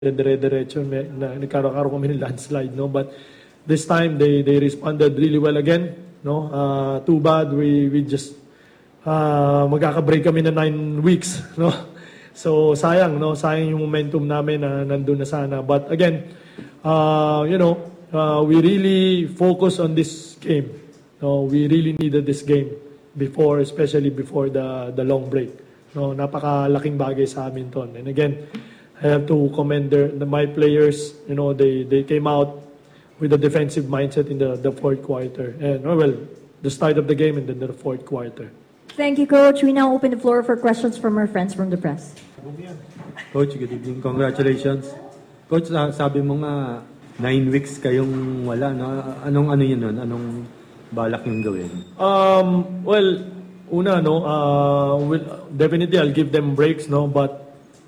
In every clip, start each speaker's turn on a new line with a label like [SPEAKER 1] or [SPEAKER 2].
[SPEAKER 1] dire-diretso na nagkaroon kami ng landslide, no? But this time they responded really well again, no? Too bad we just magkaka-break kami na 9 weeks, no? So sayang, no? Sayang yung momentum namin na nandun na sana. But again, we really focus on this game. No, we really needed this game before, especially before the long break. No, napakalaking bagay sa amin ton. And again, I have to commend my players. You know, they came out with a defensive mindset in the fourth quarter. And the start of the game and then the fourth quarter.
[SPEAKER 2] Thank you, Coach. We now open the floor for questions from our friends from the press.
[SPEAKER 3] Coach, good evening. Congratulations. Coach, sabi mo nga 9 weeks kayong wala, no? Anong yun nun? Anong balak yung gawin?
[SPEAKER 1] Una, no, definitely I'll give them breaks, no, but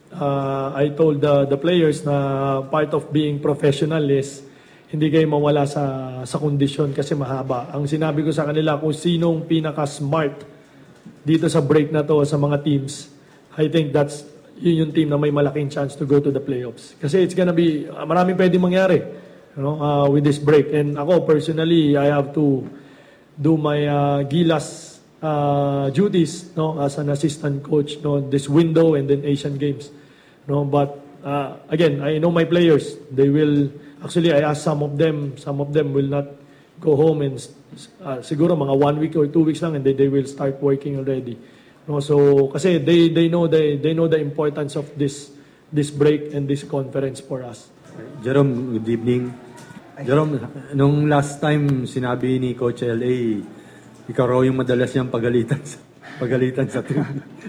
[SPEAKER 1] I told the players na part of being professional is hindi kayo mawala sa kondisyon kasi mahaba. Ang sinabi ko sa kanila, kung sinong pinaka-smart dito sa break na to sa mga teams, I think yun yung team na may malaking chance to go to the playoffs. Kasi it's gonna be, maraming pwedeng mangyari, with this break. And ako, personally, I have to do my Gilas duties, no, as an assistant coach, no, this window and then Asian Games. No, but again, I know my players. They will actually. I asked some of them will not go home and siguro mga 1 week or 2 weeks lang, and they will start working already. No, so kasi they know the importance of this break and this conference for us.
[SPEAKER 3] Jerome, good evening. Jerome, nung last time sinabi ni Coach LA, ikaw raw yung madalas niyang pagalitan sa team.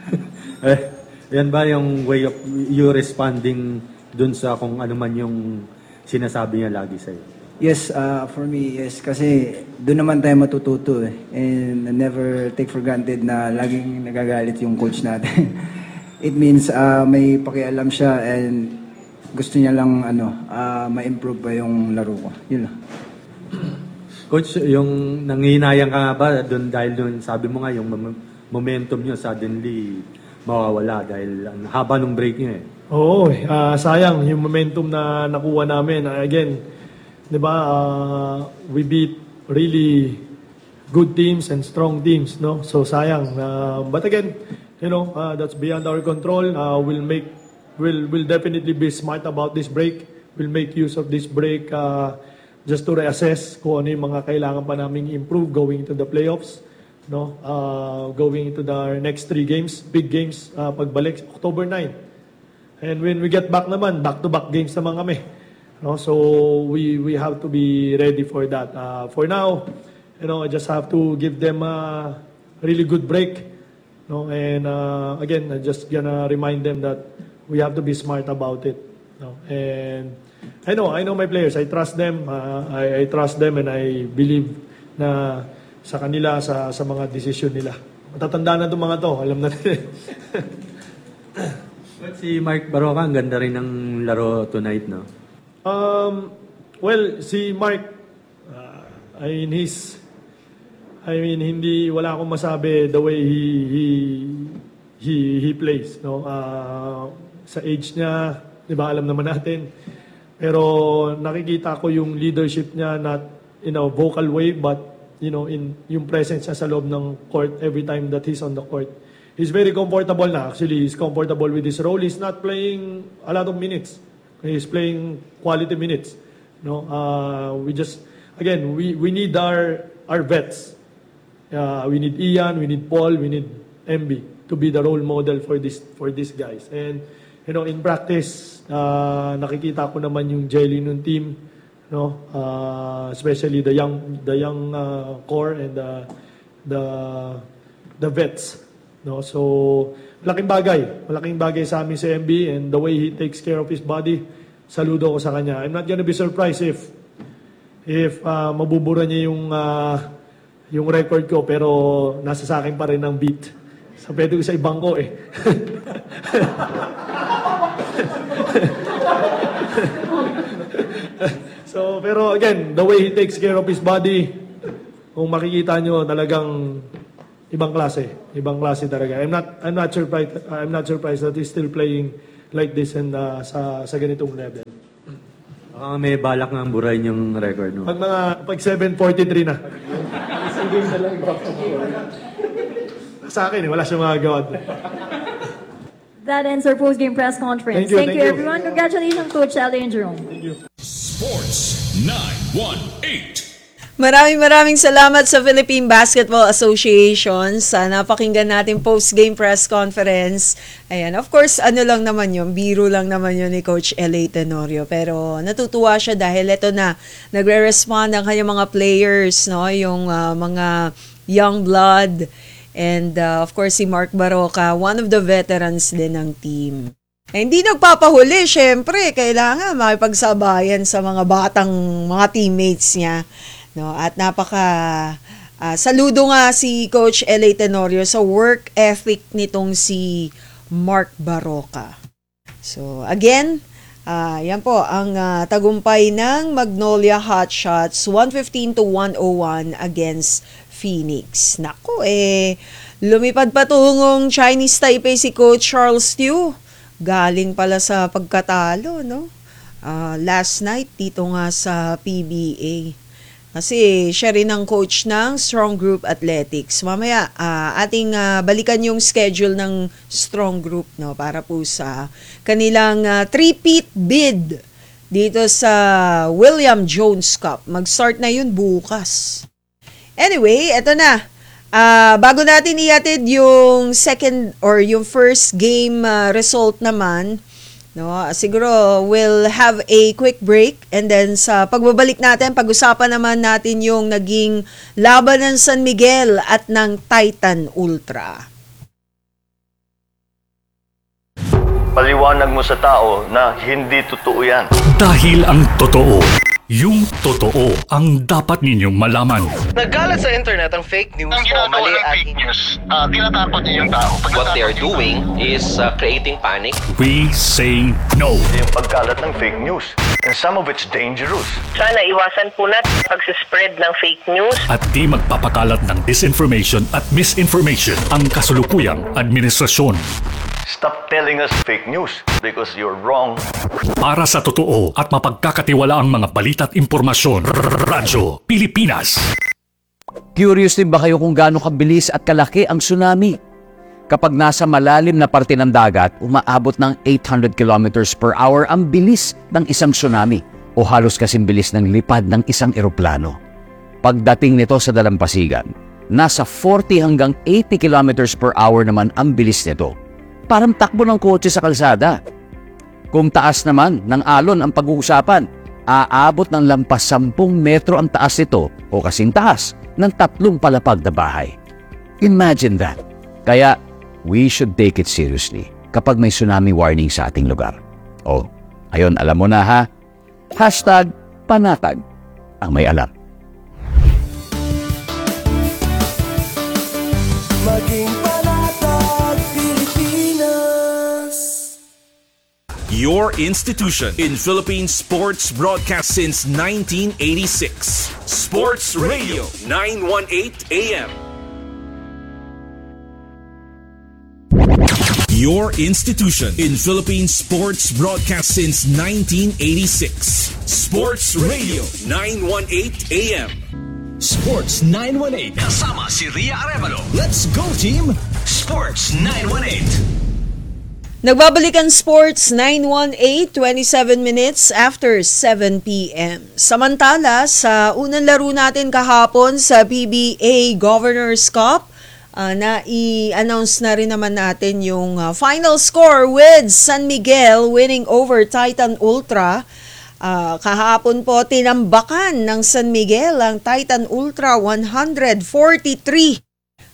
[SPEAKER 3] Yan ba yung way of you responding dun sa kung ano man yung sinasabi niya lagi sa'yo?
[SPEAKER 4] Yes, for me, yes. Kasi doon naman tayo matututo eh. And never take for granted na laging nagagalit yung coach natin. It means may pakialam siya and gusto niya lang ma-improve pa yung laro ko. Yun lang.
[SPEAKER 3] Coach, yung nangihinayang ka ba dahil doon sabi mo nga yung momentum niyo suddenly mawawala dahil haba ng break niyo eh.
[SPEAKER 1] Oo, sayang yung momentum na nakuha namin. Again, 'di ba? We beat really good teams and strong teams, no? So sayang. But again, that's beyond our control. We'll definitely be smart about this break. We'll make use of this break just to reassess kung ano yung mga kailangan pa naming improve going to the playoffs. No, going into the next 3 games, big games, pagbalik October 9. And when we get back naman, back-to-back games naman kami. No, so we have to be ready for that. For now, I just have to give them a really good break. No, and again, I'm just gonna remind them that we have to be smart about it. No, and I know my players. I trust them. I trust them, and I believe na sa kanila, sa mga desisyon nila. Matatanda na itong mga to. Alam na nila.
[SPEAKER 3] Si Mark Baroka, ang ganda rin ng laro tonight, no?
[SPEAKER 1] Si Mark, wala akong masabi the way he plays, no? Sa age niya, di ba, alam naman natin. Pero nakikita ko yung leadership niya, not in a vocal way, but in yung presence niya sa loob ng court every time that he's on the court. He's very comfortable na. Actually, he's comfortable with his role. He's not playing a lot of minutes. He's playing quality minutes. No, we need our vets. We need Ian, we need Paul, we need MB to be the role model for these guys. And in practice, nakikita ko naman yung jelly ng team. No, especially the young core and the vets. No, so malaking bagay sa amin si MB, and the way he takes care of his body, saludo ko sa kanya. I'm not gonna be surprised if mabubura niya yung record ko, pero nasa sa akin pa rin ang beat. So pwede ko sa ibang ko eh. So, pero again, the way he takes care of his body, kung makikita nyo, talagang ibang klase talaga. I'm not surprised that he's still playing like this and sa ganitong level.
[SPEAKER 3] Baka may balak nga burahin yung record, no?
[SPEAKER 1] Pag 7:43 na. Sa akin, wala siyang magagawa.
[SPEAKER 2] That ends our post-game press conference.
[SPEAKER 1] Thank you,
[SPEAKER 2] everyone. Congratulations, Coach Ellie and Jerome.
[SPEAKER 5] Sports 918.
[SPEAKER 6] Maraming salamat sa Philippine Basketball Association sa napakinggan natin post-game press conference. Ayan, of course, ano lang naman yun, biro lang naman yun ni Coach L.A. Tenorio. Pero natutuwa siya dahil ito na, nagre-respond ang kanyang mga players, no? Yung mga young blood. And of course, si Mark Baroka, one of the veterans din ng team. Hindi nagpapahuli, syempre, kailangan makipagsabayan sa mga batang mga teammates niya. No, at saludo nga si Coach L.A. Tenorio sa work ethic nitong si Mark Baroka. So again, yan po ang tagumpay ng Magnolia Hotshots 115-101 against Phoenix. Naku lumipad patungong Chinese Taipei si Coach Charles Tiu. Galing pala sa pagkatalo, no? Last night dito nga sa PBA. Kasi siya rin ang coach ng Strong Group Athletics. Mamaya, ating balikan yung schedule ng Strong Group, no, para po sa kanilang three-peat bid dito sa William Jones Cup. Mag-start na yun bukas. Anyway, eto na. Bago natin iatid yung second or yung first game result naman, no, siguro we'll have a quick break and then sa pagbabalik natin, pag-usapan naman natin yung naging laban ng San Miguel at ng Titan Ultra.
[SPEAKER 7] Paliwanag mo sa tao na hindi totoo yan.
[SPEAKER 5] Dahil ang totoo, yung totoo ang dapat ninyong malaman.
[SPEAKER 8] Nagkalat sa internet ang fake news
[SPEAKER 9] Ang
[SPEAKER 8] o
[SPEAKER 9] ginagawa
[SPEAKER 8] mali
[SPEAKER 9] ng
[SPEAKER 8] at
[SPEAKER 9] fake news, tinatakot niyo yung tao.
[SPEAKER 10] What they are doing is creating panic.
[SPEAKER 5] We say no.
[SPEAKER 7] Yung pagkalat ng fake news. And some of it's dangerous.
[SPEAKER 11] Sana iwasan po natin pagsispread ng fake news.
[SPEAKER 5] At di magpapakalat ng disinformation at misinformation ang kasulukuyang administrasyon.
[SPEAKER 7] Stop telling us fake news because you're wrong.
[SPEAKER 5] Para sa totoo at mapagkakatiwalaang mga balita at impormasyon, Radyo Pilipinas.
[SPEAKER 12] Curious din ba kayo kung gaano kabilis at kalaki ang tsunami? Kapag nasa malalim na parte ng dagat, umaabot ng 800 kilometers per hour ang bilis ng isang tsunami o halos kasing bilis ng lipad ng isang eroplano. Pagdating nito sa dalampasigan, nasa 40 hanggang 80 kilometers per hour naman ang bilis nito. Parang takbo ng kotse sa kalsada. Kung taas naman ng alon ang pag-uusapan, aabot ng lampas 10 metro ang taas nito o kasing taas ng 3 palapag na bahay. Imagine that. Kaya, we should take it seriously kapag may tsunami warning sa ating lugar. O, ayun, alam mo na ha? #panatag ang may alam.
[SPEAKER 13] Maging panatag Pilipinas.
[SPEAKER 14] Your institution in Philippine sports broadcast since 1986. Sports Radio 918 AM. Your institution in Philippine sports broadcast since 1986. Sports Radio 918 AM.
[SPEAKER 13] Sports 918 kasama si Ria Arevalo. Let's go team Sports 918.
[SPEAKER 6] Nagbabalik ang Sports 918, 27 minutes after 7 p.m. Samantala, sa unang laro natin kahapon sa PBA Governors Cup, na i-announce na rin naman natin yung final score with San Miguel winning over Titan Ultra. Kahapon po, tinambakan ng San Miguel ang Titan Ultra 143-113.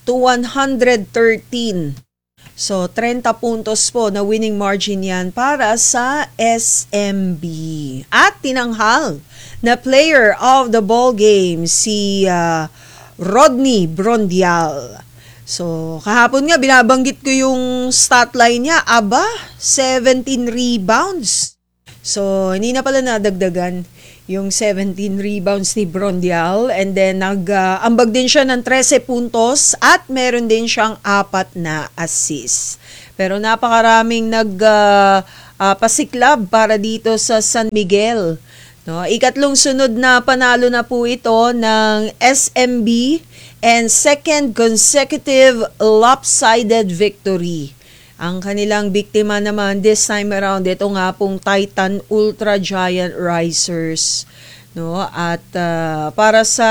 [SPEAKER 6] So, 30 puntos po na winning margin yan para sa SMB. At tinanghal na player of the ball game si Rodney Brondial. So, kahapon nga binabanggit ko yung stat line niya. 17 rebounds. So, hindi na pala nadagdagan yung 17 rebounds ni Brondial. And then, nag-ambag din siya ng 13 puntos at meron din siyang 4 na assist. Pero napakaraming pasiklab para dito sa San Miguel. No, ikatlong sunod na panalo na po ito ng SMB and second consecutive lopsided victory. Ang kanilang biktima naman this time around, ito nga pong Titan Ultra Giant Risers. No? At para sa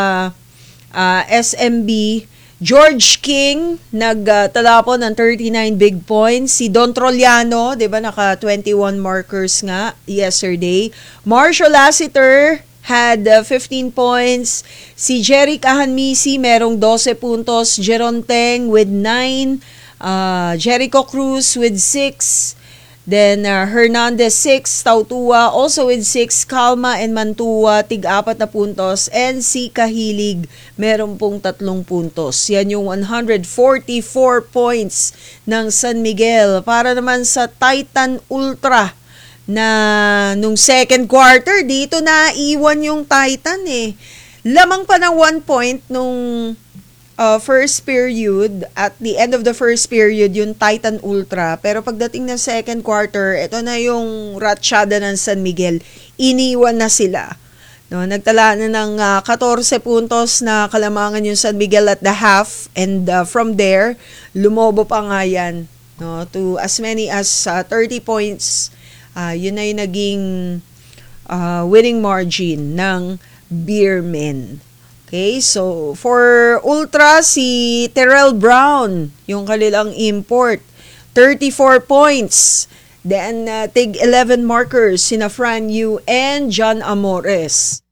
[SPEAKER 6] SMB, George King nagtala po ng 39 big points. Si Don Troliano, 'di ba, naka 21 markers nga yesterday. Marshall Lassiter had 15 points. Si Jerry Kahanmisi merong 12 puntos. Jeron Teng with 9. Jericho Cruz with 6. Then Hernandez 6, Tautua also with 6, Calma and Mantua tig-4 na puntos, and si Kahilig meron pong 3 puntos. Yan yung 144 points ng San Miguel. Para naman sa Titan Ultra na nung second quarter, dito na iwan yung Titan eh. Lamang pa ng 1 point nung first period, at the end of the first period, yung Titan Ultra. Pero pagdating ng second quarter, ito na yung ratsyada ng San Miguel. Iniwan na sila. No, nagtala na ng 14 puntos na kalamangan yung San Miguel at the half. And from there, lumobo pa nga yan, no, to as many as 30 points. Yun na yung naging winning margin ng Beermen. Okay, so for Ultra, si Terrell Brown, yung kanilang import, 34 points. Then, tig 11 markers, sina Fran Yu and John Amores.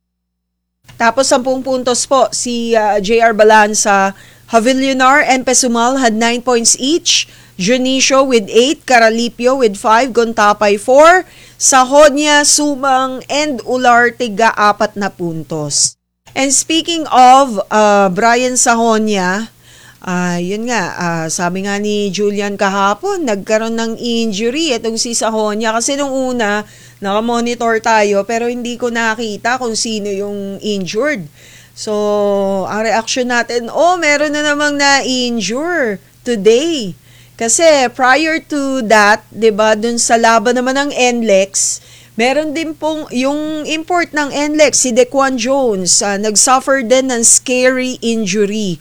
[SPEAKER 6] Tapos, 10 puntos po, si JR Balanza, Javillonar and Pesumal had 9 points each. Junicio with 8, Caralipio with 5, Gontapay 4, Sahonia, Sumang, and Ular tiga 4 na puntos. And speaking of Brian Sahonia, yun nga, sabi nga ni Julian kahapon, nagkaroon ng injury itong si Sahonia kasi nung una, nakamonitor tayo pero hindi ko nakita kung sino yung injured. So, ang reaction natin, meron na namang na-injure today. Kasi prior to that, 'di ba, dun sa laban naman ng NLEX, meron din pong yung import ng NLEX, si Dequan Jones, nag-suffer din ng scary injury.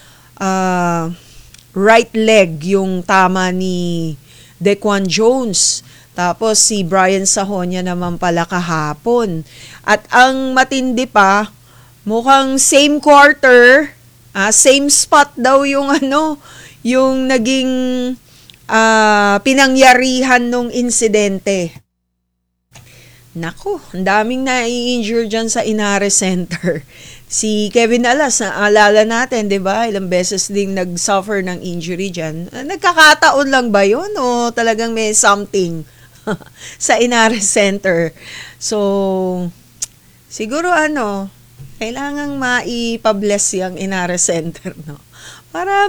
[SPEAKER 6] Right leg yung tama ni Dequan Jones. Tapos si Brian Sahonia naman pala kahapon. At ang matindi pa, mukhang same quarter, same spot daw yung yung naging pinangyarihan nung insidente. Naku, ang daming na-i-injure dyan sa Inares Center. Si Kevin Alas, naalala natin, di ba? Ilang beses ding nag-suffer ng injury dyan. Nagkakataon lang ba yun? O talagang may something sa Inares Center? So, siguro kailangang maipabless yung Inares Center, no? Para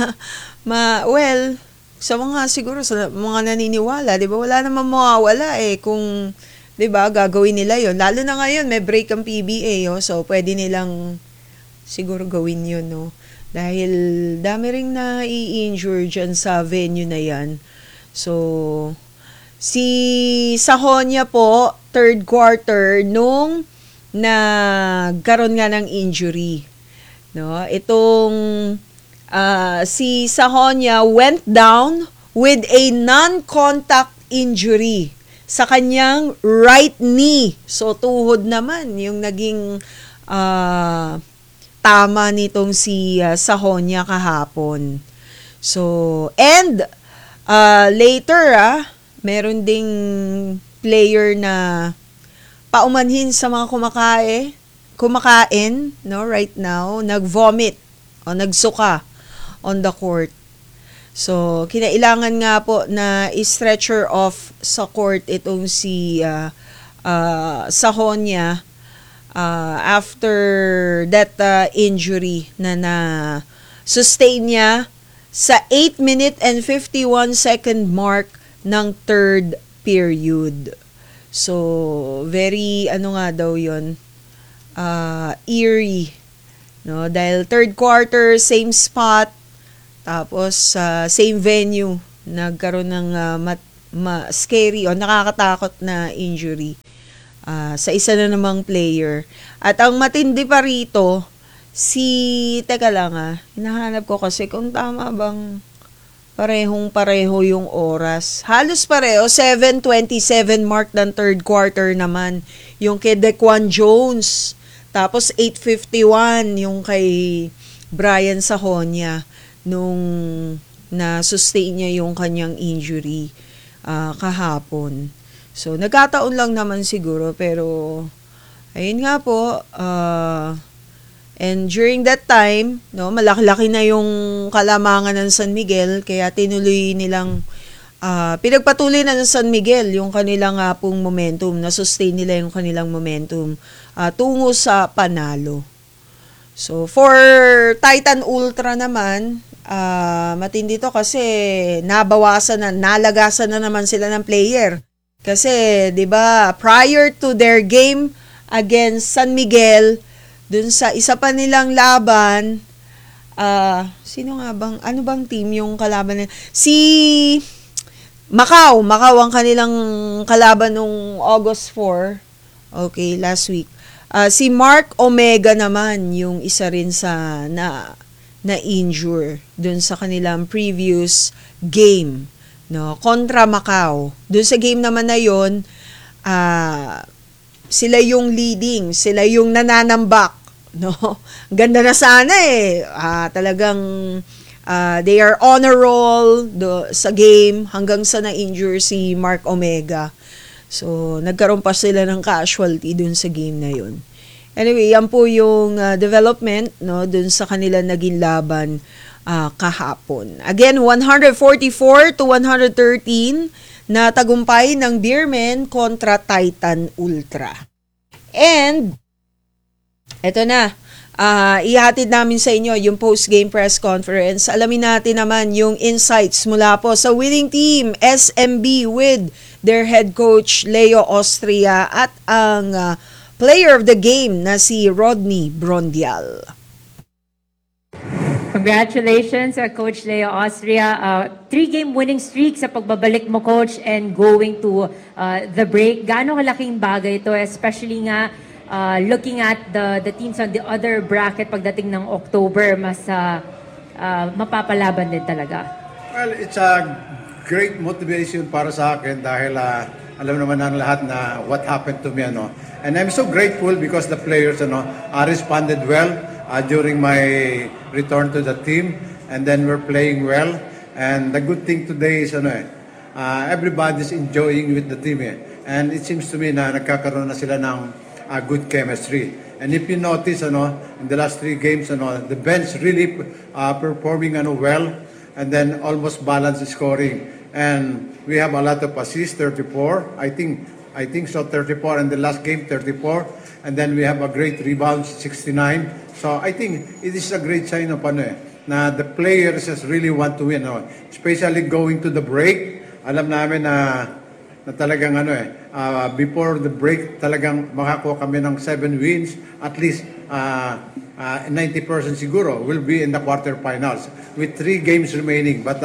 [SPEAKER 6] sa mga siguro sa mga naniniwala, 'di ba? Wala namang mawawala kung 'di ba gagawin nila 'yon. Lalo na ngayon may break ang PBA, so pwede nilang siguro gawin 'yon, no. Dahil dami ring na-i-injure diyan sa venue na 'yan. So si Sahonia po third quarter nung nagkaroon nga ng injury, no. Itong si Sahonia went down with a non-contact injury sa kanyang right knee. So, tuhod naman yung naging tama nitong si Sahonia kahapon. So, and later, meron ding player na paumanhin sa mga kumakain, no, right now, nag-vomit o nagsuka on the court. So, kinailangan nga po na i-stretcher off sa court itong si Sahonia after that injury na sustain niya sa 8 minute and 51 second mark ng third period. So, very, nga daw yun, eerie, no? Dahil third quarter, same spot, tapos same venue, nagkaroon ng scary o nakakatakot na injury sa isa na namang player. At ang matindi pa rito, teka lang hinahanap ko kasi kung tama bang parehong-pareho yung oras. Halos pareho, 7:27 mark ng third quarter naman yung kay Dequan Jones. Tapos 8:51 yung kay Brian Sahonia nung na-sustain niya yung kanyang injury kahapon. So, nagkataon lang naman siguro, pero ayun nga po, and during that time, malaki-laki na yung kalamangan ng San Miguel, kaya tinuloy nilang, pinagpatuloy na ng San Miguel yung kanilang pong momentum, na-sustain nila yung kanilang momentum tungo sa panalo. So, for Titan Ultra naman, matindi to kasi nalagasan na naman sila ng player. Kasi, 'di ba, prior to their game against San Miguel, dun sa isa pa nilang laban, sino nga bang, ano bang team yung kalaban nila? Si Macau ang kanilang kalaban nung August 4. Okay, last week. Si Mark Omega naman yung isa rin sa na-injure dun sa kanilang previous game, kontra Macau. Dun sa game naman na yon, sila yung leading, sila yung nananambak, Ganda na sana talagang they are on a roll sa game hanggang sa na-injure si Mark Omega. So, nagkaroon pa sila ng casualty dun sa game na yun. Anyway, yan po yung development dun sa kanila naging laban kahapon. Again, 144-113 na tagumpay ng Beermen kontra Titan Ultra. And, eto na, ihatid namin sa inyo yung post-game press conference. Alamin natin naman yung insights mula po sa winning team, SMB, with their head coach, Leo Austria, at ang player of the game na si Rodney Brondial.
[SPEAKER 15] Congratulations, Coach Leo Austria. 3-game winning streak sa pagbabalik mo, Coach, and going to the break. Gaano kalaking bagay ito, especially nga looking at the teams on the other bracket pagdating ng October, mas mapapalaban din talaga.
[SPEAKER 16] Well, it's a great motivation para sa akin dahil alam naman ng lahat na what happened to me. And I'm so grateful because the players responded well during my return to the team, and then we're playing well. And the good thing today is everybody's enjoying with the team. And it seems to me na nagkakaroon na sila ng good chemistry. And if you notice, in the last 3 games, the bench really performing well, and then almost balanced scoring. And we have a lot of assists, 34. I think so, 34. And the last game, 34. And then we have a great rebound, 69. So I think it is a great sign of na the players just really want to win. Especially going to the break. Alam namin na talagang before the break talagang makakuha kami ng 7 wins, at least 90% siguro will be in the quarterfinals with 3 games remaining. But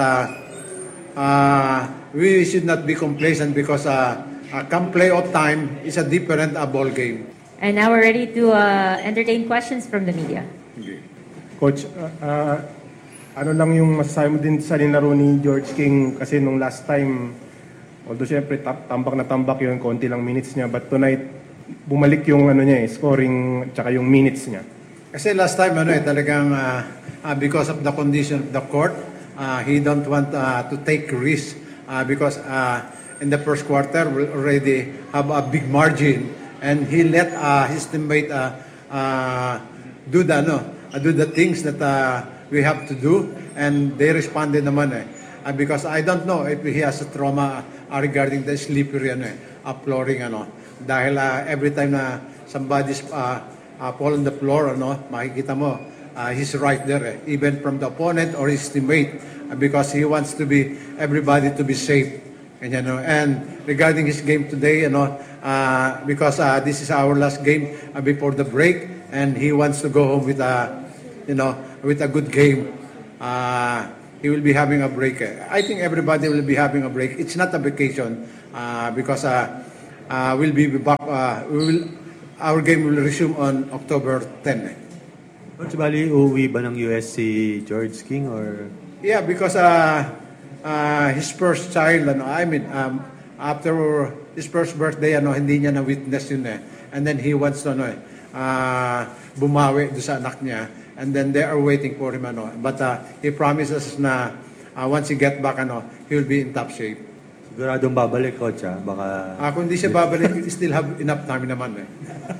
[SPEAKER 16] we should not be complacent because come playoff time is a different ball game.
[SPEAKER 15] And now we're ready to entertain questions from the media.
[SPEAKER 17] Coach, ano lang yung masasabi mo din sa linaro ni George King, kasi nung last time, although syempre tambak na tambak yun, konti lang minutes niya, but tonight bumalik yung scoring tsaka yung minutes niya.
[SPEAKER 16] Kasi last time talagang because of the condition of the court, he don't want to take risk because in the first quarter we already have a big margin, and he let his teammate do the things that we have to do, and they responded naman because I don't know if he has a trauma regarding the slippery flooring dahil every time na somebody's fall on the floor makikita mo he's right there even from the opponent or his teammate because he wants to be everybody to be safe. And regarding his game today, because this is our last game before the break, and he wants to go home with a good game. he will be having a break. I think everybody will be having a break. It's not a vacation because we'll be back. Our game will resume on October 10.
[SPEAKER 3] Coach, bali, uuwi ba ng US si George King or?
[SPEAKER 16] Yeah, because his first child, after his first birthday, hindi niya na-witness yun eh. And then he wants to, bumawi doon sa anak niya. And then they are waiting for him, But he promises na once he get back, he will be in top shape.
[SPEAKER 3] Siguradong babalik, Coach, baka...
[SPEAKER 16] Kung hindi siya babalik, he still have enough time naman eh.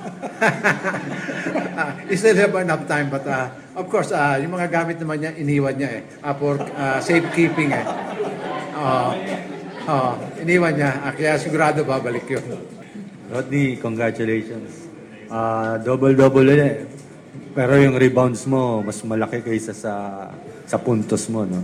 [SPEAKER 16] He still have enough time, but of course, yung mga gamit naman niya, iniwan niya for safekeeping eh. Iniwan niya, kaya sigurado babalik yun.
[SPEAKER 3] Rodney, congratulations. Double-double eh. Pero yung rebounds mo, mas malaki kaysa sa puntos mo, no?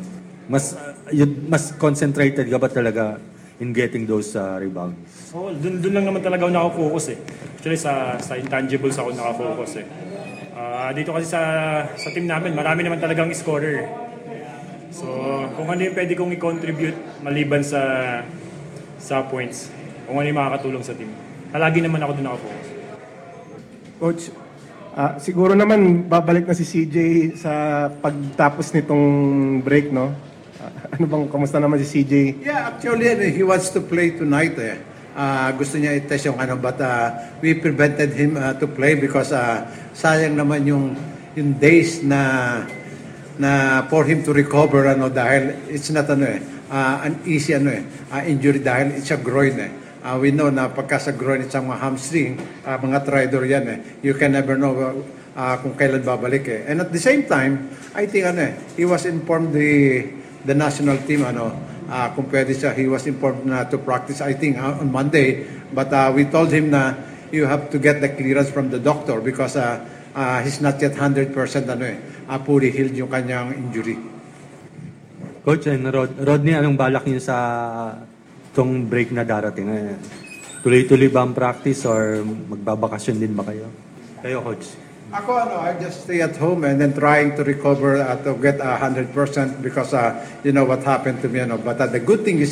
[SPEAKER 3] Mas concentrated ka ba talaga in getting those rebounds?
[SPEAKER 18] Dun lang naman talaga ako nakafocus eh. Actually, sa intangibles ako nakafocus eh. Dito kasi sa team namin, marami naman talagang scorer. So, kung ano yung pwede kong i-contribute maliban sa points, kung ano yung makakatulong sa team. Palagi naman ako dun nakafocus.
[SPEAKER 17] Coach, siguro naman babalik na si CJ sa pagtapos nitong break, no? Kamusta naman si CJ?
[SPEAKER 16] Yeah, actually, he wants to play tonight eh. Gusto niya i-test yung but we prevented him to play because sayang naman yung days na for him to recover dahil it's not an easy injury dahil it's a groin eh. We know na pagka sa groin it's ang hamstring, mga tridor yan eh. You can never know kung kailan babalik eh. And at the same time, I think he was informed the national team kung pwede siya, he was informed na to practice I think on Monday, but we told him na you have to get the clearance from the doctor because he's not yet 100% fully healed yung kanyang injury.
[SPEAKER 3] Coach, and Rodney, anong balak niyo sa tong break na darating? Tuloy-tuloy ba ang practice or magbabakasyon din ba kayo? Kayo, Coach?
[SPEAKER 16] Ako, I just stay at home and then trying to recover to get 100% because you know what happened to me. But the good thing is,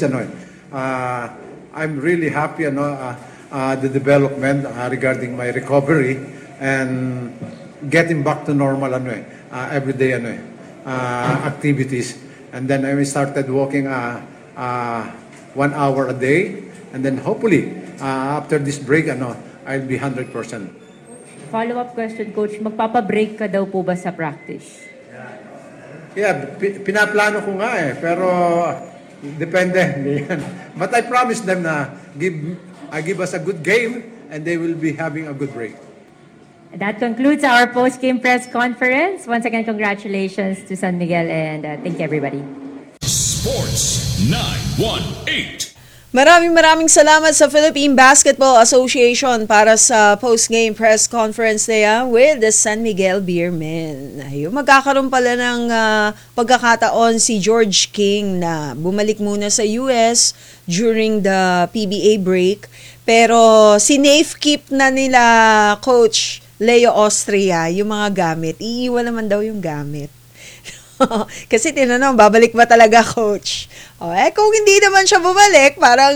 [SPEAKER 16] I'm really happy, the development regarding my recovery and getting back to normal, everyday, activities. And then I started walking 1 hour a day, and then hopefully after this break, I'll be 100%.
[SPEAKER 15] Follow-up question, Coach. Magpapa-break ka daw po ba sa practice?
[SPEAKER 16] Yeah, pinaplano ko nga eh. Pero depende. But I promise them na give us a good game and they will be having a good break.
[SPEAKER 15] That concludes our post-game press conference. Once again, congratulations to San Miguel and thank you, everybody.
[SPEAKER 14] Sports 918.
[SPEAKER 6] Maraming salamat sa Philippine Basketball Association para sa post-game press conference nila with the San Miguel Beermen. Ayun, magkakaroon pala ng pagkakataon si George King na bumalik muna sa US during the PBA break. Pero sinafekeep na nila Coach Leo Austria yung mga gamit. Iiwan naman daw yung gamit. Kasi tinanong, babalik ba talaga, Coach? Kung hindi naman siya bumalik, parang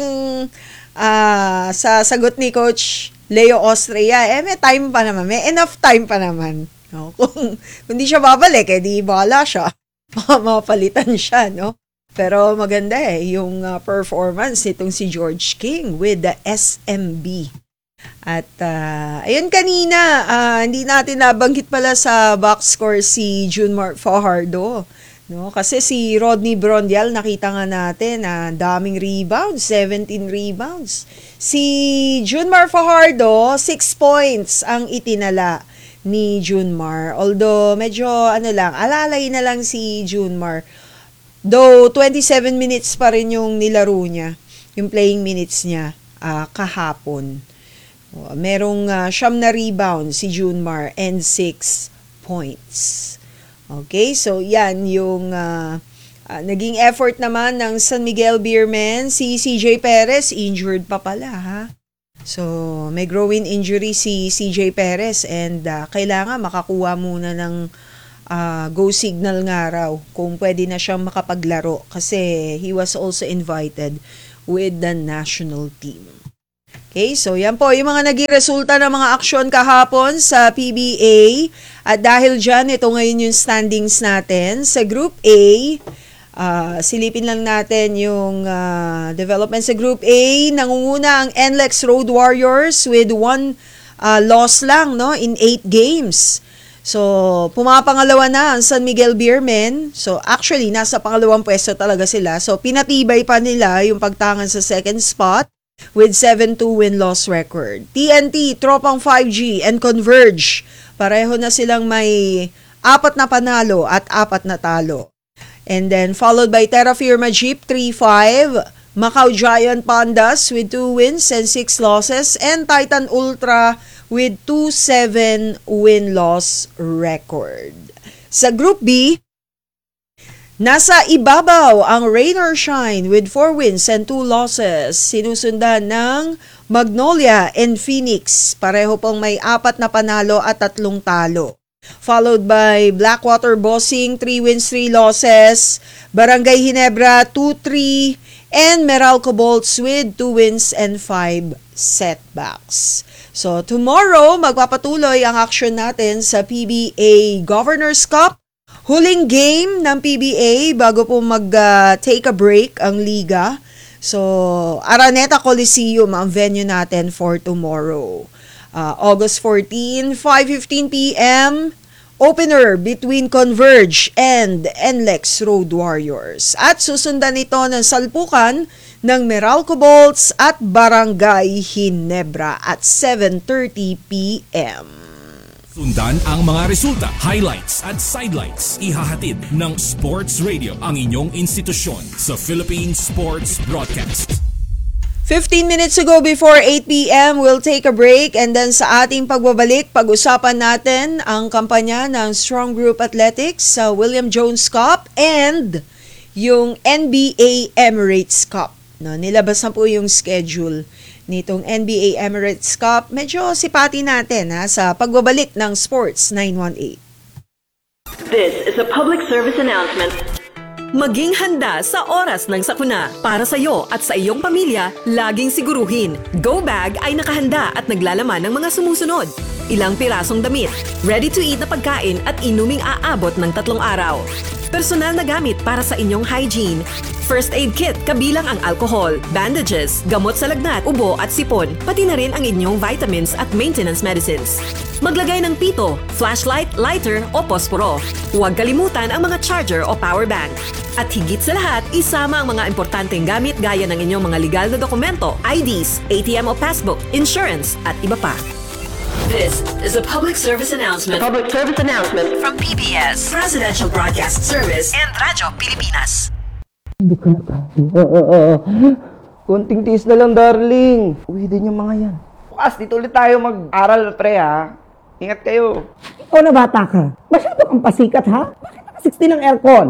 [SPEAKER 6] sa sagot ni Coach Leo Austria, may time pa naman, may enough time pa naman. No? Kung hindi siya babalik, di bahala siya. Mapalitan siya, no? Pero maganda yung performance nitong si George King with the SMB. At ayun kanina, hindi natin nabanggit pala sa box score si Junmar Fajardo. No? Kasi si Rodney Brondial, nakita nga natin, daming rebounds, 17 rebounds. Si Junmar Fajardo, 6 points ang itinala ni Junmar. Although medyo alalay na lang si Junmar. Though 27 minutes pa rin yung nilaro niya, yung playing minutes niya kahapon. Merong 9 na rebound si Junmar and 6 points. Okay, so yan yung naging effort naman ng San Miguel Beermen. Si CJ Perez, injured pa pala ha. So, may groin injury si CJ Perez and kailangan makakuha muna ng go signal nga raw kung pwede na siyang makapaglaro kasi he was also invited with the national team. Okay, so yan po yung mga naging resulta ng mga aksyon kahapon sa PBA. At dahil dyan, ito ngayon yung standings natin. Sa Group A, silipin lang natin yung development sa Group A. Nangunguna ang NLEX Road Warriors with 1 loss lang, no, in 8 games. So, pumapangalawa na ang San Miguel Beermen. So, actually, nasa pangalawang pwesto talaga sila. So, pinatibay pa nila yung pagtangan sa second spot with 7-2 win-loss record. TNT, Tropang 5G, and Converge. Pareho na silang may 4 na panalo at 4 na talo. And then, followed by Terra Firma Jeep, 3-5. Macau Giant Pandas with 2 wins and 6 losses. And Titan Ultra with 2-7 win-loss record. Sa Group B, nasa ibabaw ang Rain or Shine with 4 wins and 2 losses. Sinusundan ng Magnolia and Phoenix. Pareho pong may 4 na panalo at 3 talo. Followed by Blackwater Bossing, 3 wins, 3 losses. Barangay Ginebra, 2-3. And Meralco Bolts with 2 wins and 5 setbacks. So tomorrow, magpapatuloy ang action natin sa PBA Governors Cup. Huling game ng PBA bago po mag-take a break ang liga. So, Araneta Coliseum ang venue natin for tomorrow. August 14, 5:15 p.m., opener between Converge and NLEX Road Warriors. At susundan ito ng salpukan ng Meralco Bolts at Barangay Ginebra at 7:30 p.m.
[SPEAKER 14] Sundan ang mga resulta, highlights at sidelights. Ihahatid ng Sports Radio, ang inyong institusyon sa Philippine Sports Broadcast.
[SPEAKER 6] 15 minutes to go before 8 p.m. We'll take a break and then sa ating pagbabalik, pag-usapan natin ang kampanya ng Strong Group Athletics sa William Jones Cup and yung NBA Emirates Cup. No, nilabas na po yung schedule nitong NBA Emirates Cup. Medyo sipati natin sa pagbabalik ng Sports 918.
[SPEAKER 19] This is a public service announcement. Maging handa sa oras ng sakuna. Para sa iyo at sa iyong pamilya, laging siguruhin. Go Bag ay nakahanda at naglalaman ng mga sumusunod. Ilang pirasong damit, ready-to-eat na pagkain at inuming aabot ng 3 araw. Personal na gamit para sa inyong hygiene. First aid kit kabilang ang alcohol, bandages, gamot sa lagnat, ubo at sipon, pati na rin ang inyong vitamins at maintenance medicines. Maglagay ng pito, flashlight, lighter o posporo. Huwag kalimutan ang mga charger o power bank. At higit sa lahat, isama ang mga importanteng gamit gaya ng inyong mga legal na dokumento, IDs, ATM o passbook, insurance at iba pa. This is a public service announcement.
[SPEAKER 11] Public service announcement
[SPEAKER 19] From PBS, Presidential Broadcast Service and Radyo Pilipinas.
[SPEAKER 20] Hindi ko na konting tiis na lang, darling. Uwi din yung mga yan. Bukas, dito ulit tayo mag-aral, pre, ha? Ingat kayo.
[SPEAKER 21] Ikaw na bata ka. Masyado kang pasikat, ha? Bakit naka-60 ng aircon?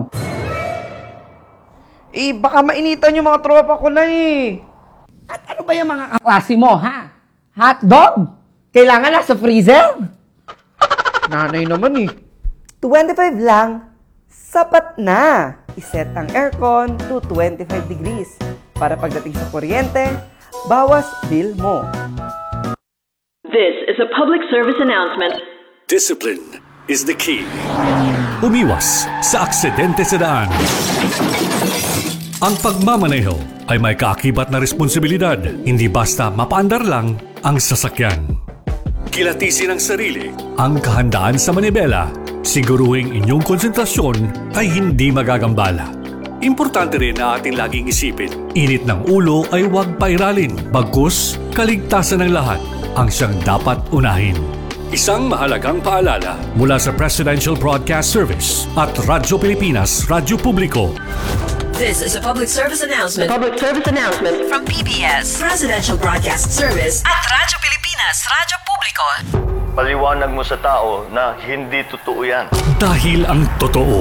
[SPEAKER 20] Baka mainitan yung mga tropa ko na,
[SPEAKER 21] At ano ba yung mga kaklase mo, ha? Hotdog? Kailangan nasa freezer?
[SPEAKER 20] Nanay naman, 25 lang. Sapat na. Iset ang aircon to 25 degrees para pagdating sa kuryente, bawas bill mo.
[SPEAKER 19] This is a public service announcement.
[SPEAKER 5] Discipline is the key. Umiwas sa aksidente sa daan. Ang pagmamaneho ay may kaakibat na responsibilidad. Hindi basta mapaandar lang ang sasakyan. Kilatisin ang sarili, ang kahandaan sa manibela. Siguruhing inyong konsentrasyon ay hindi magagambala. Importante rin na ating laging isipin, init ng ulo ay huwag pairalin. Bagkus, kaligtasan ng lahat ang siyang dapat unahin. Isang mahalagang paalala mula sa Presidential Broadcast Service at Radyo Pilipinas, Radyo Publiko.
[SPEAKER 19] This is a public service announcement.
[SPEAKER 11] Public service announcement
[SPEAKER 19] From PBS, Presidential Broadcast Service at Radyo Pilipinas, Radyo Publiko.
[SPEAKER 7] Paliwanag mo sa tao na hindi totoo yan.
[SPEAKER 5] Dahil ang totoo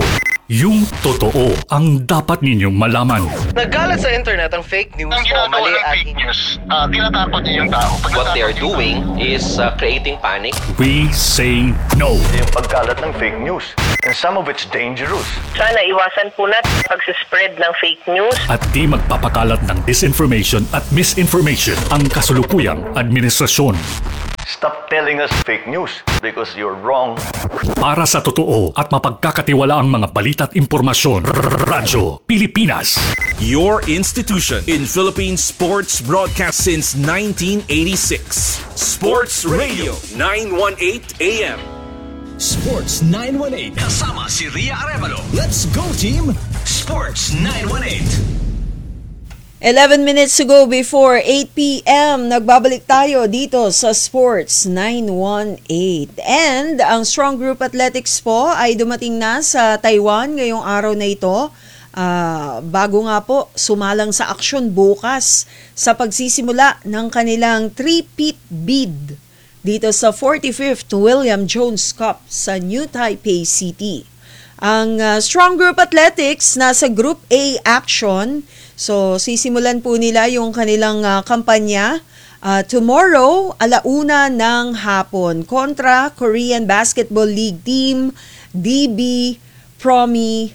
[SPEAKER 5] Yung totoo ang dapat ninyong malaman.
[SPEAKER 8] Nagkalat sa internet ang fake news
[SPEAKER 9] Ang
[SPEAKER 8] o
[SPEAKER 9] ginagawa
[SPEAKER 8] mali
[SPEAKER 9] ng
[SPEAKER 8] at
[SPEAKER 9] fake news, tinatapon niyo yung tao.
[SPEAKER 10] What they are doing is creating panic.
[SPEAKER 5] We say no.
[SPEAKER 7] Yung pagkalat ng fake news. And some of it's dangerous.
[SPEAKER 11] Sana iwasan po natin pagsispread ng fake news.
[SPEAKER 5] At di magpapakalat ng disinformation at misinformation ang kasulukuyang administrasyon.
[SPEAKER 7] Stop telling us fake news because you're wrong.
[SPEAKER 5] Para sa totoo at mapagkakatiwalaang mga balita at impormasyon, Radyo Pilipinas.
[SPEAKER 14] Your institution in Philippine sports broadcast since 1986. Sports Radio 918 AM.
[SPEAKER 13] Sports 918. Kasama si Ria Arevalo. Let's go team! Sports 918.
[SPEAKER 6] 11 minutes to go before 8 p.m. Nagbabalik tayo dito sa Sports 918. And ang Strong Group Athletics po ay dumating na sa Taiwan ngayong araw na ito. Bago nga po sumalang sa aksyon bukas sa pagsisimula ng kanilang three-peat bid dito sa 45th William Jones Cup sa New Taipei City. Ang Strong Group Athletics nasa Group A action. So, sisimulan po nila yung kanilang kampanya tomorrow, 1:00 ng hapon kontra Korean Basketball League Team DB Promi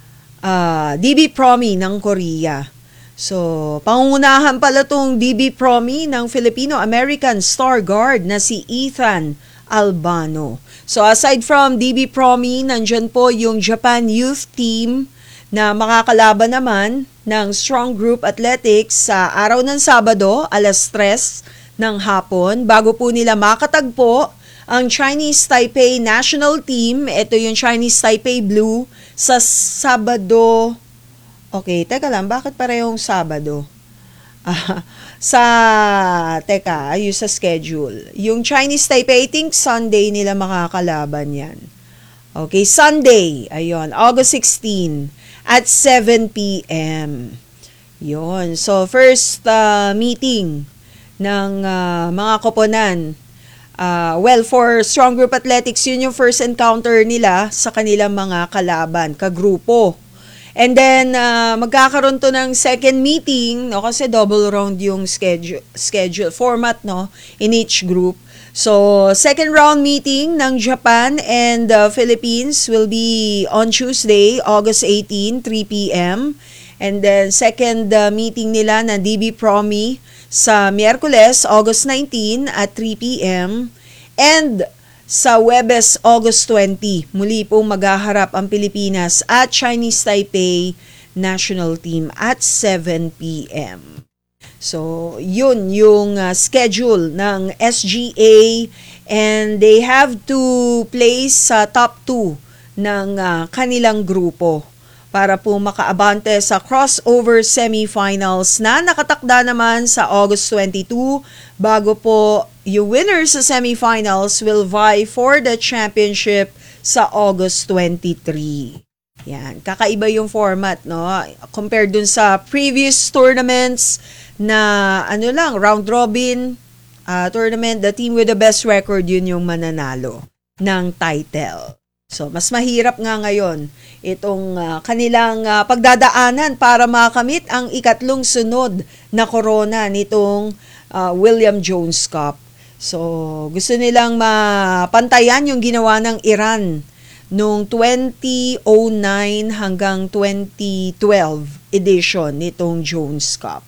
[SPEAKER 6] ng Korea. So, pangungunahan pala tong DB Promi ng Filipino-American star guard na si Ethan Albano. So, aside from DB Promi, nandyan po yung Japan Youth Team na makakalaban naman ng Strong Group Athletics sa araw ng Sabado, 3:00 ng hapon, bago po nila makatagpo ang Chinese Taipei National Team. Ito yung Chinese Taipei Blue sa Sabado. Okay, teka lang, bakit parehong Sabado? Ayos sa schedule. Yung Chinese Taipei, I think Sunday nila makakalaban yan. Okay, Sunday, ayun, August 16 at 7 p.m. Yun. So, first meeting ng mga koponan. For Strong Group Athletics, yun yung first encounter nila sa kanilang mga kalaban, kagrupo. And then, magkakaroon to ng second meeting, no, kasi double round yung schedule format, no, in each group. So, second round meeting ng Japan and Philippines will be on Tuesday, August 18, 3 p.m. And then, second meeting nila na DB Promi sa Miyerkules, August 19 at 3 p.m. And sa Huwebes, August 20, muli pong maghaharap ang Pilipinas at Chinese Taipei National Team at 7 p.m. So, yun yung schedule ng SGA, and they have to place sa top 2 ng kanilang grupo para po makaabante sa crossover semifinals na nakatakda naman sa August 22, bago po yung winners sa semifinals will vie for the championship sa August 23. Yan, kakaiba yung format, no? Compared dun sa previous tournaments na round robin tournament, the team with the best record yun yung mananalo ng title. So, mas mahirap nga ngayon itong kanilang pagdadaanan para makamit ang ikatlong sunod na corona nitong William Jones Cup. So, gusto nilang mapantayan yung ginawa ng Iran noong 2009 hanggang 2012 edition nitong Jones Cup.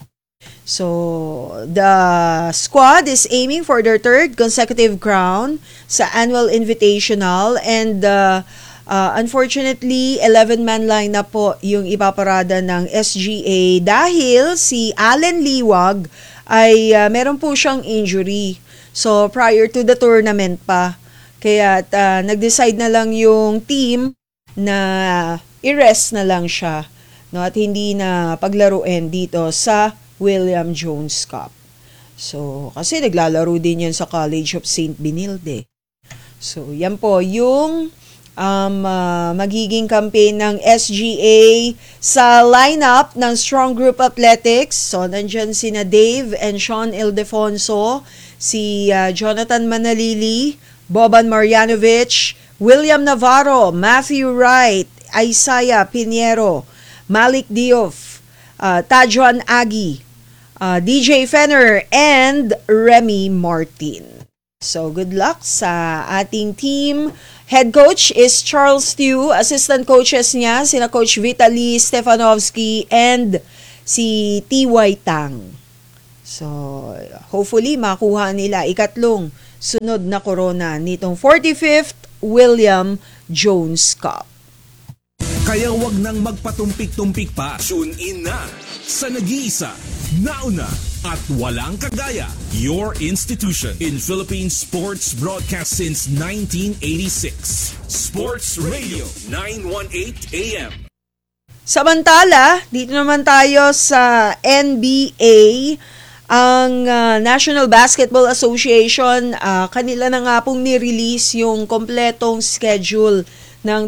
[SPEAKER 6] So, the squad is aiming for their third consecutive crown sa annual invitational, and unfortunately, 11-man line na po yung ipaparada ng SGA dahil si Allen Liwag ay meron po siyang injury. So, prior to the tournament pa. Kaya nag-decide na lang yung team na i-rest na lang siya, no, at hindi na paglaruin dito sa William Jones Cup. So, kasi naglalaro din yan sa College of St. Benilde. So, yan po yung magiging campaign ng SGA sa lineup ng Strong Group Athletics. So, nandyan sina Dave and Sean Ildefonso, si Jonathan Manalili, Boban Marjanovic, William Navarro, Matthew Wright, Isaiah Pinheiro, Malik Diouf, Tajuan Agi, DJ Fenner, and Remy Martin. So, good luck sa ating team. Head coach is Charles Tew. Assistant coaches niya, sina Coach Vitaly Stefanovsky and si T.Y. Tang. So, hopefully, makuha nila ikatlong sunod na corona nitong 45th William Jones Cup.
[SPEAKER 14] Kaya wag nang magpatumpik-tumpik pa. Tune in na sa nag-iisa, nauna, at walang kagaya. Your institution in Philippine sports broadcast since 1986. Sports Radio 918 AM.
[SPEAKER 6] Samantala, dito naman tayo sa NBA. Ang National Basketball Association, kanila na nga pong ni-release yung kompletong schedule ng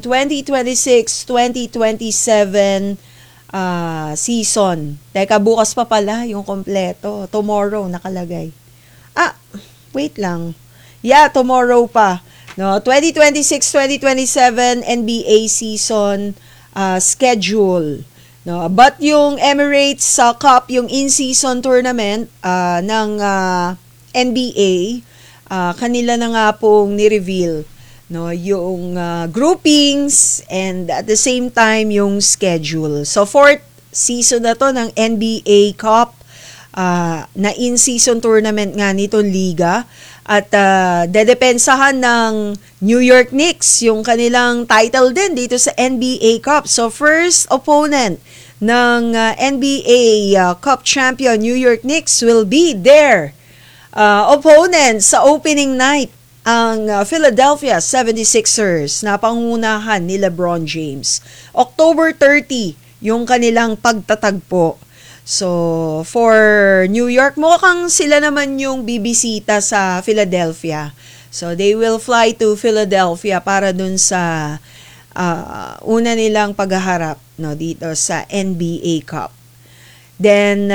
[SPEAKER 6] 2026-2027 season. Teka, bukas pa pala yung kompleto. Tomorrow nakalagay. Wait lang. Yeah, tomorrow pa. No, 2026-2027 NBA season schedule. No, but yung Emirates Cup, yung in-season tournament ng NBA, kanila na nga pong ni-reveal, no, yung groupings and at the same time yung schedule. So fourth season na to ng NBA Cup na in-season tournament nga nitong liga. At dedepensahan ng New York Knicks yung kanilang title din dito sa NBA Cup. So first opponent ng NBA Cup champion New York Knicks will be their opponent sa opening night, ang Philadelphia 76ers na pangunahan ni LeBron James. October 30 yung kanilang pagtatagpo. So, for New York, mukhang sila naman yung bibisita sa Philadelphia. So, they will fly to Philadelphia para dun sa una nilang paghaharap, no, dito sa NBA Cup. Then,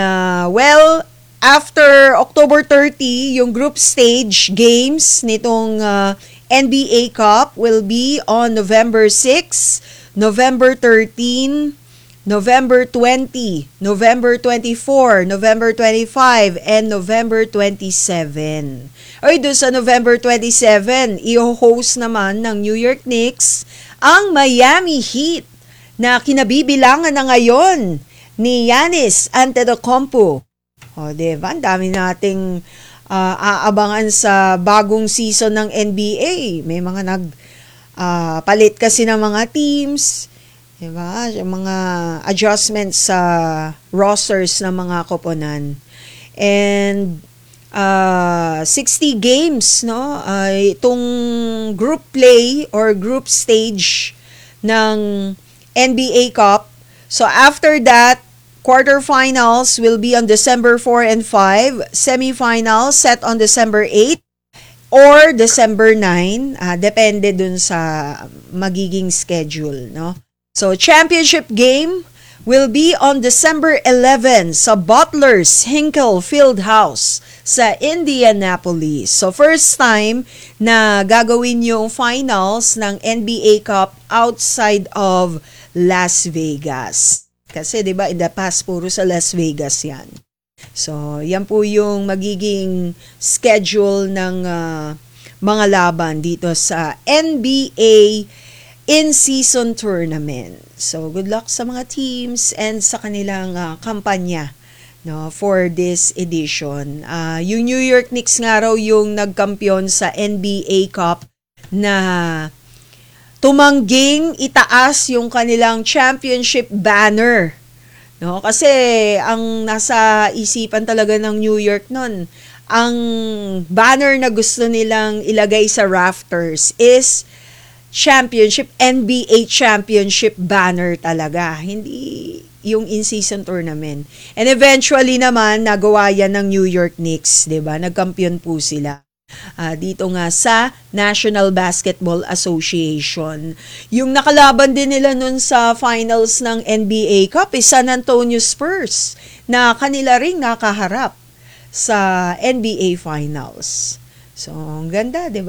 [SPEAKER 6] after October 30, yung group stage games nitong NBA Cup will be on November 6, November 13, November 20, November 24, November 25, and November 27. Oy, doon sa November 27, i-host naman ng New York Knicks ang Miami Heat na kinabibilangan na ngayon ni Giannis Antetokounmpo. O, diba? Ang dami nating aabangan sa bagong season ng NBA. May mga palit kasi ng mga teams. Diba? Yung mga adjustments sa rosters ng mga koponan. And 60 games, no? Itong group play or group stage ng NBA Cup. So after that, quarterfinals will be on December 4 and 5, semifinals set on December 8 or December 9, depende dun sa magiging schedule, no? So, championship game will be on December 11 sa Butler's Hinkle Fieldhouse sa Indianapolis. So, first time na gagawin yung finals ng NBA Cup outside of Las Vegas. Kasi, di ba, in the past, puro sa Las Vegas yan. So, yan po yung magiging schedule ng mga laban dito sa NBA in-season tournament. So, good luck sa mga teams and sa kanilang kampanya, no, for this edition. Yung New York Knicks nga raw yung nagkampiyon sa NBA Cup na tumangging itaas yung kanilang championship banner. No, kasi ang nasa isipan talaga ng New York nun, ang banner na gusto nilang ilagay sa rafters is championship, NBA championship banner talaga. Hindi yung in-season tournament. And eventually naman, nagawa yan ng New York Knicks, diba? Nagkampiyon po sila. Dito nga sa National Basketball Association. Yung nakalaban din nila nun sa finals ng NBA Cup is San Antonio Spurs na kanila ring nakaharap sa NBA Finals. So, ang ganda, diba?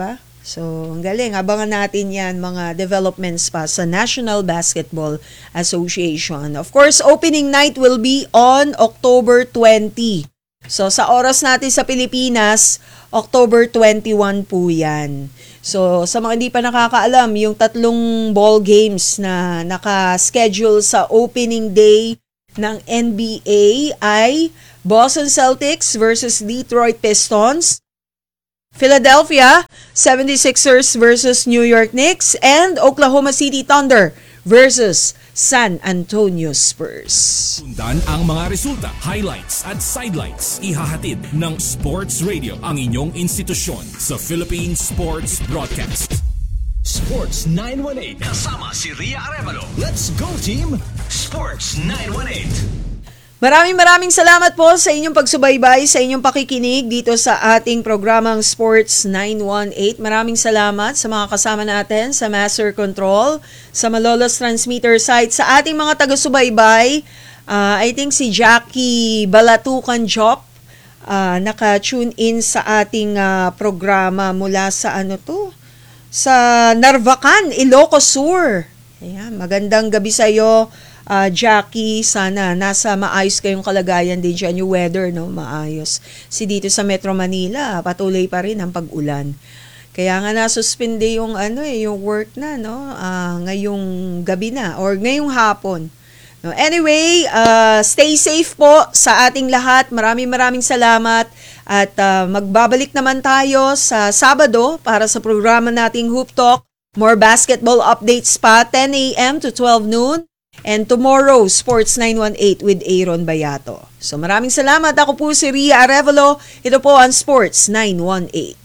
[SPEAKER 6] So, ang galing. Abangan natin yan, mga developments pa sa National Basketball Association. Of course, opening night will be on October 20. So, sa oras natin sa Pilipinas, October 21 po yan. So, sa mga hindi pa nakakaalam, yung 3 ball games na naka-schedule sa opening day ng NBA ay Boston Celtics versus Detroit Pistons, Philadelphia 76ers versus New York Knicks, and Oklahoma City Thunder versus San Antonio Spurs.
[SPEAKER 14] Sundan ang mga resulta, highlights at sidelights. Ihahatid ng Sports Radio, ang inyong institusyon sa Philippine Sports Broadcast.
[SPEAKER 13] Sports 918 kasama si Ria Arevalo. Let's go team Sports 918.
[SPEAKER 6] Maraming salamat po sa inyong pagsubaybay, sa inyong pakikinig dito sa ating programang Sports 918. Maraming salamat sa mga kasama natin sa Master Control, sa Malolos Transmitter site, sa ating mga taga-subaybay. I think si Jackie Balatukan Job naka-tune in sa ating programa mula sa sa Narvacan, Ilocos Sur. Ayan, magandang gabi sa iyo. Jackie, sana nasa maayos kayong kalagayan din dyan, yung weather, no? Maayos. Dito sa Metro Manila, patuloy pa rin ang pag-ulan. Kaya nga nasuspende yung yung work na, no? Ngayong gabi na or ngayong hapon. No? Anyway, stay safe po sa ating lahat. Maraming salamat at magbabalik naman tayo sa Sabado para sa programa nating Hoop Talk. More basketball updates pa, 10 a.m. to 12 noon. And tomorrow, Sports 918 with Aaron Bayato. So maraming salamat. Ako po si Ria Arevalo. Ito po ang Sports 918.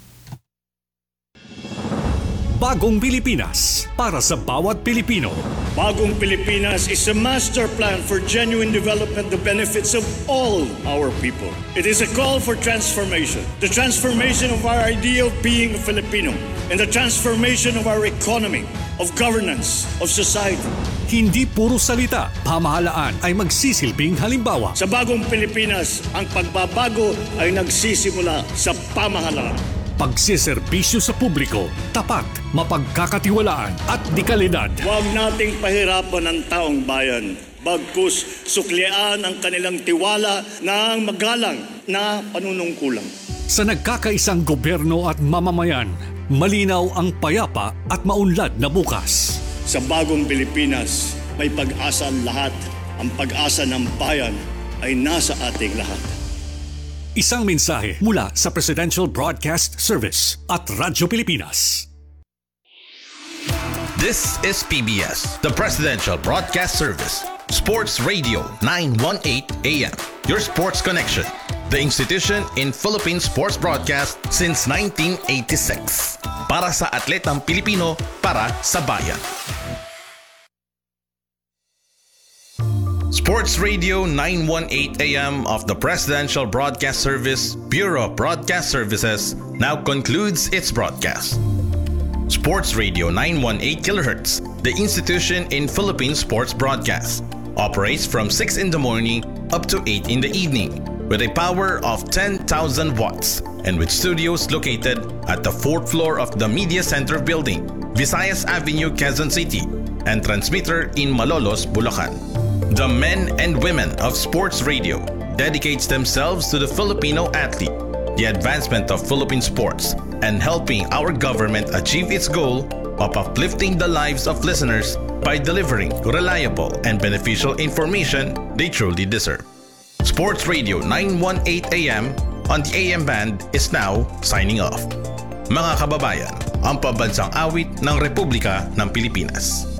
[SPEAKER 5] Bagong Pilipinas para sa bawat Pilipino.
[SPEAKER 4] Bagong Pilipinas is a master plan for genuine development that benefits of all our people. It is a call for transformation. The transformation of our idea of being a Filipino and the transformation of our economy, of governance, of society.
[SPEAKER 5] Hindi puro salita, pamahalaan ay magsisilbing halimbawa.
[SPEAKER 4] Sa Bagong Pilipinas, ang pagbabago ay nagsisimula sa pamahalaan.
[SPEAKER 5] Pagsiservisyo sa publiko, tapat, mapagkakatiwalaan at dekalidad.
[SPEAKER 4] Huwag nating pahirapan ang taong bayan. Bagkus suklian ang kanilang tiwala ng magalang na panunungkulan.
[SPEAKER 5] Sa nagkakaisang gobyerno at mamamayan, malinaw ang payapa at maunlad na bukas.
[SPEAKER 4] Sa Bagong Pilipinas, may pag-asa ang lahat. Ang pag-asa ng bayan ay nasa ating lahat.
[SPEAKER 5] Isang mensahe mula sa Presidential Broadcast Service at Radyo Pilipinas.
[SPEAKER 22] This is PBS, the Presidential Broadcast Service. Sports Radio 918 AM. Your sports connection. The institution in Philippine sports broadcast since 1986. Para sa atletang Pilipino, para sa bayan. Sports Radio 918 AM of the Presidential Broadcast Service, Bureau of Broadcast Services, now concludes its broadcast. Sports Radio 918 kHz, the institution in Philippine sports broadcast, operates from 6 in the morning up to 8 in the evening with a power of 10,000 watts and with studios located at the 4th floor of the Media Center building, Visayas Avenue, Quezon City, and transmitter in Malolos, Bulacan. The men and women of Sports Radio dedicates themselves to the Filipino athlete, the advancement of Philippine sports, and helping our government achieve its goal of uplifting the lives of listeners by delivering reliable and beneficial information they truly deserve. Sports Radio 918 AM on the AM band is now signing off. Mga kababayan, ang pambansang awit ng Republika ng Pilipinas.